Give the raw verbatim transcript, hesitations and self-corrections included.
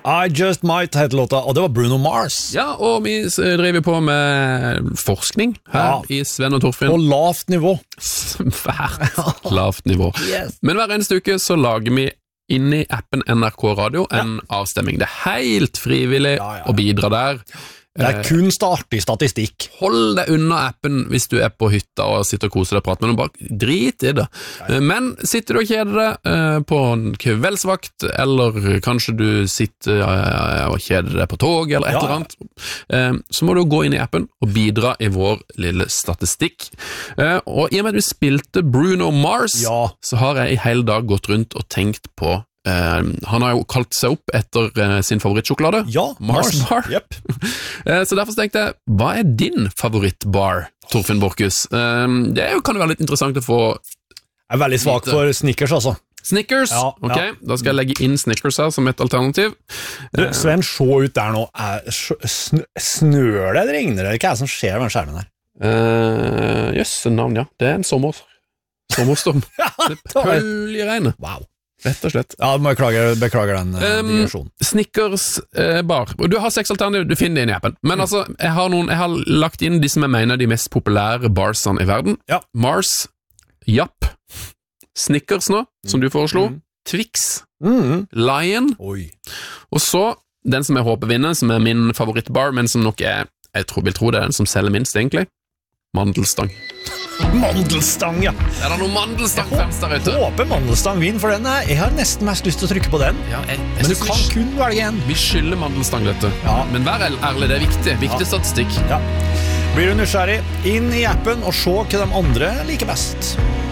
I Just Might heter låta, og det var Bruno Mars. Ja, og vi driver på med forskning her Ja. i Sven og Torfinn. På lavt nivå. Svært lavt nivå. Yes. Men hver eneste uke så lager vi inni appen N R K Radio en avstemming. Det er helt frivillig Ja, ja, ja. å bidra der. Det er kun startig statistikk. Hold deg unna appen hvis du er på hytta og sitter og koser deg og prater med noen, bare drit i det. Men sitter du og kjeder deg eh, på en kveldsvakt, eller kanskje du sitter eh, og kjeder deg på tog, eller et Ja. eller annet, eh, så må du gå inn i appen og bidra i vår lille statistikk. Eh, og i og med at vi spilte Bruno Mars, Ja. så har jeg i hele dag gått rundt og tenkt på Uh, han har jo kalt seg opp etter uh, sin favorittsjokolade. Ja, Mars Bar. Yep. uh, så derfor tenkte jeg, hva er din favorittbar, Torfinn Borchhus? Uh, det er jo, kan jo være litt interessant å få Jeg er veldig svak for Snickers, altså. Snickers. Ja, ok, ja. Da skal jeg legge inn Snickers her som et alternativ. Du, Sven, se ut der nå. Er, sn snør det eller regner det? Hva er det som skjer med den skjermen her? Uh, Jøsse navn, ja. Det er en sommer. Sommerstorm. Det pøljeregner. Wow. Rett og slett. Ja, må jeg beklage, beklager den uh, Um, digresjonen. Snickers eh, bar. Og du har seks alternativer, du finner det inn i appen. Men altså, jeg har, noen, jeg har lagt inn de som jeg mener er de mest populære barsene i verden. Ja. Mars, Japp, Snickers nå, som du foreslo, Mm. Twix, Mm. Lion, Oi. og så den som jeg håper vinner, som er min favorittbar, men som nok er, jeg tror, vil tro det er den som selger minst egentlig, Mandelstang. Mandelstang, ja. Er det noen mandelstang-fans der ute? Håper Mandelstang vinner, for den er, jeg har nesten mest lyst til å trykke på den. Ja, jeg, jeg Men du synes kan vi, kun velge en. vi skylder mandelstang dette. Ja. Men vær ærlig, det er viktig. Viktig Ja. statistikk. Ja. Blir du nysgjerrig, inn i appen og se hva de andre liker best.